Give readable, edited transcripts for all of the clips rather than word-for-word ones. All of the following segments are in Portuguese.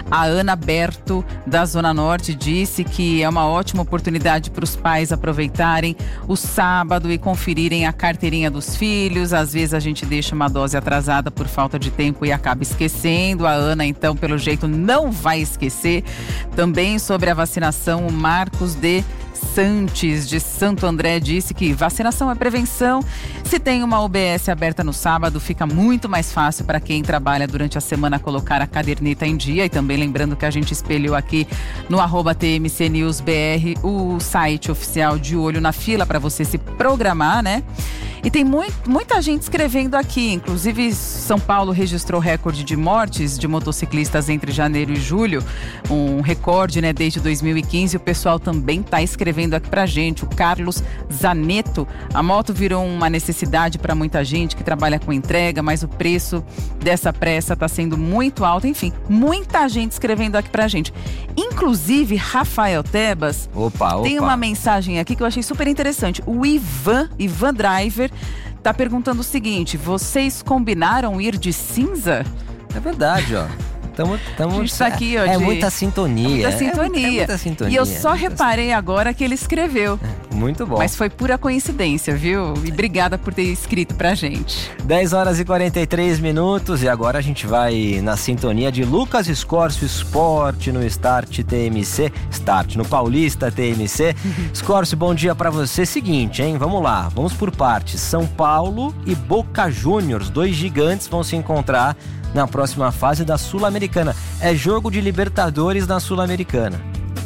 A Ana Berto, da Zona Norte, disse que é uma ótima oportunidade para os pais aproveitarem o sábado e conferirem a carteirinha dos filhos. Às vezes a gente deixa uma dose atrasada por falta de tempo e acaba esquecendo. A Ana, então, pelo jeito, não vai esquecer. Também sobre a vacinação, o Marcos de Santos, de Santo André, disse que vacinação é prevenção. Se tem uma UBS aberta no sábado, fica muito mais fácil para quem trabalha durante a semana colocar a caderneta em dia. E também lembrando que a gente espelhou aqui no @TMCNewsBR o site oficial de Olho na Fila para você se programar, né? E tem muita gente escrevendo aqui, inclusive São Paulo registrou recorde de mortes de motociclistas entre janeiro e julho, um recorde, né, desde 2015. O pessoal também está escrevendo aqui pra gente. O Carlos Zaneto: a moto virou uma necessidade para muita gente que trabalha com entrega, mas o preço dessa pressa está sendo muito alto. Enfim, muita gente escrevendo aqui pra gente. Inclusive, Rafael Tebas tem uma mensagem aqui que eu achei super interessante. O Ivan Driver tá perguntando o seguinte: vocês combinaram ir de cinza? É verdade, ó. A gente tá aqui, ó, muita sintonia. Muita sintonia. E eu só reparei agora que ele escreveu. Muito bom. Mas foi pura coincidência, viu? E obrigada por ter escrito pra gente. 10h43 e agora a gente vai na sintonia de Lucas Escorcio Esporte no Start TMC. Start no Paulista TMC. Escorcio, bom dia pra você. Seguinte, hein? Vamos lá, vamos por partes. São Paulo e Boca Juniors, dois gigantes, vão se encontrar na próxima fase da Sul-Americana. É jogo de Libertadores na Sul-Americana.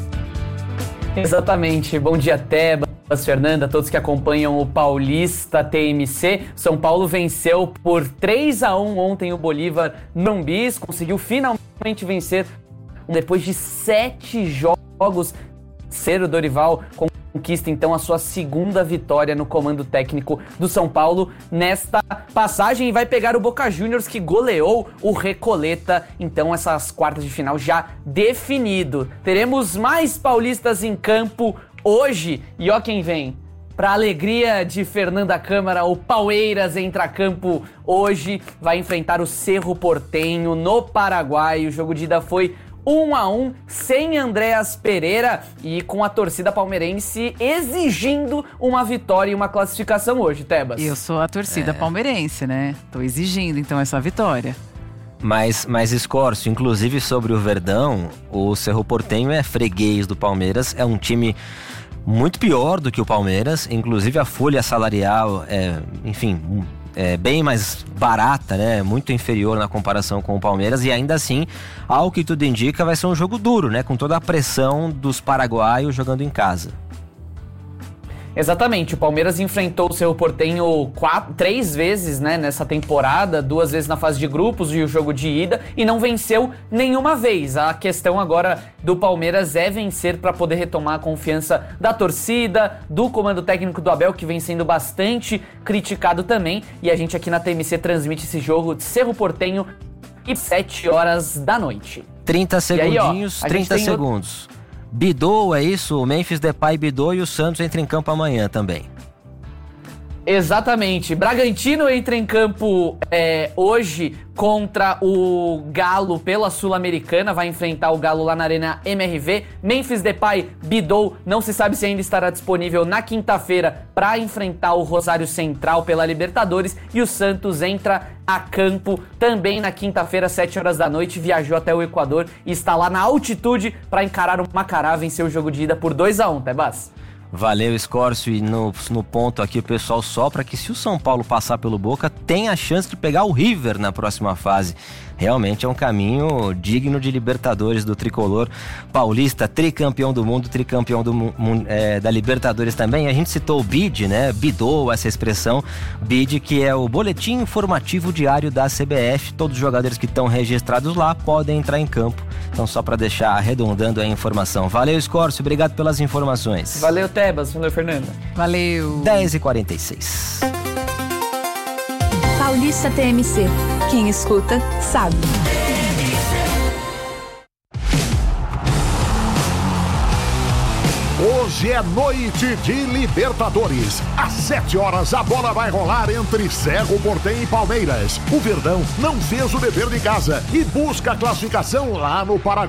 Exatamente. Bom dia, Tebas, Fernanda, todos que acompanham o Paulista TMC. São Paulo venceu por 3-1 ontem o Bolívar no Morumbi, conseguiu finalmente vencer depois de 7 jogos. O Dorival conquista então a sua segunda vitória no comando técnico do São Paulo nesta passagem e vai pegar o Boca Juniors, que goleou o Recoleta. Então essas quartas de final já definido. Teremos mais paulistas em campo hoje e ó quem vem. Para alegria de Fernanda Câmara, o Palmeiras entra a campo hoje, vai enfrentar o Cerro Porteño no Paraguai. O jogo de ida foi 1-1, sem Andréas Pereira e com a torcida palmeirense exigindo uma vitória e uma classificação hoje, Tebas. Eu sou a torcida palmeirense, né? Tô exigindo então essa vitória. Mas Escorcio, inclusive sobre o Verdão, o Cerro Porteño é freguês do Palmeiras, é um time muito pior do que o Palmeiras, inclusive a folha salarial é bem mais barata, né? Muito inferior na comparação com o Palmeiras, e ainda assim, ao que tudo indica, vai ser um jogo duro, né? Com toda a pressão dos paraguaios jogando em casa. Exatamente, o Palmeiras enfrentou o Cerro Porteño 3 vezes, né, nessa temporada, 2 vezes na fase de grupos e o jogo de ida, e não venceu nenhuma vez. A questão agora do Palmeiras é vencer para poder retomar a confiança da torcida, do comando técnico do Abel, que vem sendo bastante criticado também, e a gente aqui na TMC transmite esse jogo de Cerro Porteño e 7h da noite. 30 segundinhos, aí, 30 segundos. Bidou, é isso? O Memphis Depay bidou e o Santos entra em campo amanhã também. Exatamente. Bragantino entra em campo hoje contra o Galo pela Sul-Americana. Vai enfrentar o Galo lá na Arena MRV. Memphis Depay bidou. Não se sabe se ainda estará disponível na quinta-feira para enfrentar o Rosário Central pela Libertadores. E o Santos entra a campo também na quinta-feira, 7h da noite. Viajou até o Equador e está lá na altitude para encarar o Macará. Venceu o jogo de ida por 2-1, Tebas. Valeu, Escorcio, e no ponto aqui o pessoal sopra que se o São Paulo passar pelo Boca, tem a chance de pegar o River na próxima fase. Realmente é um caminho digno de Libertadores do tricolor paulista, tricampeão do mundo, tricampeão da Libertadores também. A gente citou o BID, né? Bidou essa expressão, BID, que é o Boletim Informativo Diário da CBF. Todos os jogadores que estão registrados lá podem entrar em campo. Então, só para deixar arredondando a informação. Valeu, Escorcio, obrigado pelas informações. Valeu, Tebas, valeu, Fernanda. Valeu. 10h46. Paulista TMC. Quem escuta, sabe. Hoje é noite de Libertadores. Às 7h a bola vai rolar entre Cerro Porteño e Palmeiras. O Verdão não fez o dever de casa e busca a classificação lá no Paraguai.